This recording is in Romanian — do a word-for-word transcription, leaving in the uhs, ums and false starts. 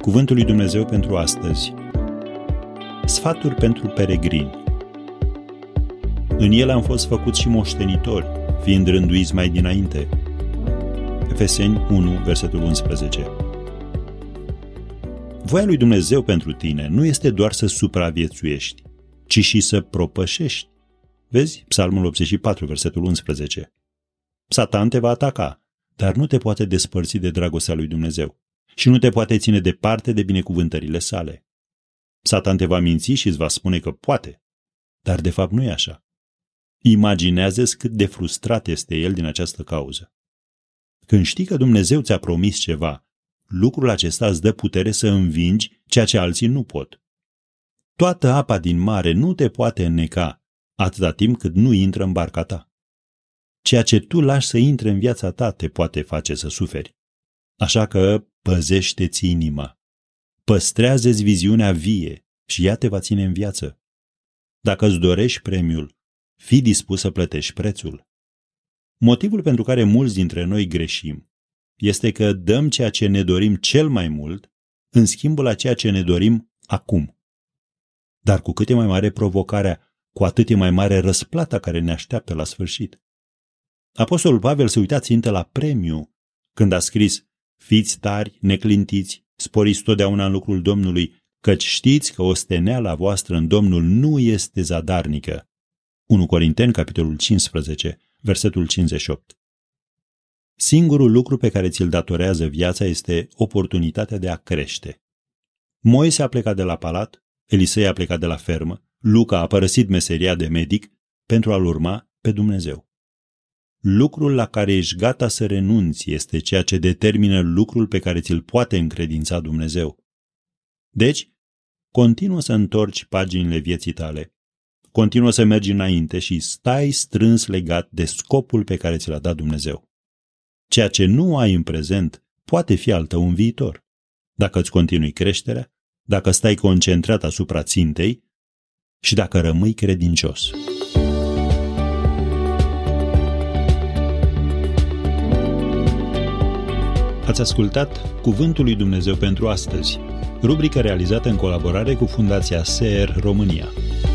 Cuvântul lui Dumnezeu pentru astăzi. Sfaturi pentru peregrini. În el am fost făcuți și moștenitori, fiind rânduiți mai dinainte. Efeseni unu, versetul unsprezece. Voia lui Dumnezeu pentru tine nu este doar să supraviețuiești, ci și să propășești. Vezi? Psalmul optzeci și patru, versetul unsprezece. Satan te va ataca, dar nu te poate despărți de dragostea lui Dumnezeu și nu te poate ține departe de binecuvântările sale. Satan te va minți și îți va spune că poate, dar de fapt nu e așa. Imaginează-ți cât de frustrat este el din această cauză. Când știi că Dumnezeu ți-a promis ceva, lucrul acesta îți dă putere să învingi ceea ce alții nu pot. Toată apa din mare nu te poate înneca atâta timp cât nu intră în barca ta. Ceea ce tu lași să intre în viața ta te poate face să suferi. Așa că păzește-ți inima. Păstrează-ți viziunea vie și ea te va ține în viață. Dacă îți dorești premiul, fii dispus să plătești prețul. Motivul pentru care mulți dintre noi greșim este că dăm ceea ce ne dorim cel mai mult în schimbul a ceea ce ne dorim acum. Dar cu cât e mai mare provocarea, cu atât e mai mare răsplata care ne așteaptă la sfârșit. Apostolul Pavel se uita țintă la premiu când a scris: fiți tari, neclintiți, sporiți totdeauna în lucrul Domnului, căci știți că osteneala voastră în Domnul nu este zadarnică. unu Corinteni, capitolul cincisprezece, versetul cincizeci și opt. Singurul lucru pe care ți-l datorează viața este oportunitatea de a crește. Moise a plecat de la palat, Elisei a plecat de la fermă, Luca a părăsit meseria de medic pentru a-L urma pe Dumnezeu. Lucrul la care ești gata să renunți este ceea ce determină lucrul pe care ți-l poate încredința Dumnezeu. Deci, continuă să întorci paginile vieții tale, continuă să mergi înainte și stai strâns legat de scopul pe care ți l-a dat Dumnezeu. Ceea ce nu ai în prezent poate fi al tău în viitor. Dacă îți continui creșterea, dacă stai concentrat asupra țintei și dacă rămâi credincios. Ați ascultat Cuvântul lui Dumnezeu pentru astăzi, rubrică realizată în colaborare cu Fundația S E R România.